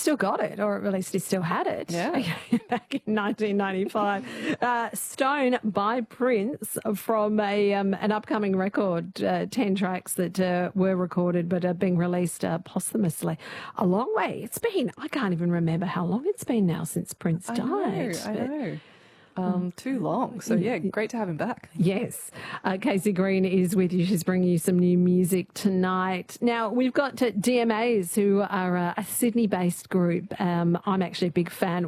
still got it, or at least he still had it. Yeah. Back in 1995. Stone by Prince from an upcoming record, 10 tracks that were recorded but are being released posthumously. A long way. It's been, I can't even remember how long it's been now since Prince died. I know. Too long. So, yeah, great to have him back. Yes. Casey Green is with you. She's bringing you some new music tonight. Now, we've got DMAs, who are a Sydney-based group. I'm actually a big fan.